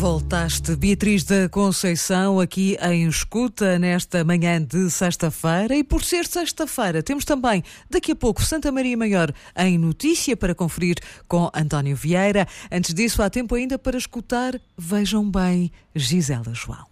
Voltaste, Beatriz da Conceição, aqui em escuta nesta manhã de sexta-feira. E por ser sexta-feira, temos também daqui a pouco Santa Maria Maior em notícia para conferir com António Vieira. Antes disso, há tempo ainda para escutar Vejam Bem, Gisela João.